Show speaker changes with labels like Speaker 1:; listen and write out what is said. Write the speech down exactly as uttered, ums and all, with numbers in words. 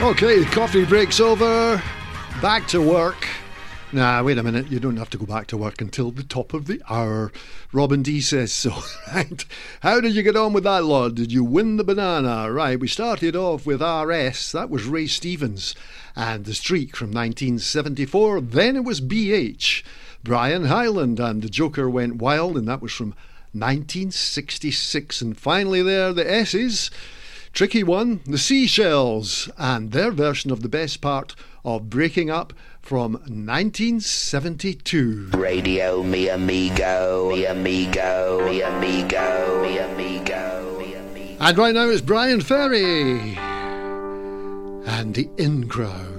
Speaker 1: Okay, the coffee break's over. Back to work. Nah, wait a minute. You don't have to go back to work until the top of the hour. Robin D says so. Right. How did you get on with that, Lord? Did you win the banana? Right. We started off with R S. That was Ray Stevens. And The Streak from nineteen seventy-four. Then it was B H. Brian Hyland and The Joker Went Wild. And that was from nineteen sixty-six. And finally there, the S's. Tricky one, the Seashells, and their version of the best part of Breaking Up from nineteen seventy-two.
Speaker 2: Radio mi amigo, mi amigo, mi amigo, mi amigo, mi amigo.
Speaker 1: And right now it's Brian Ferry and the In Crowd.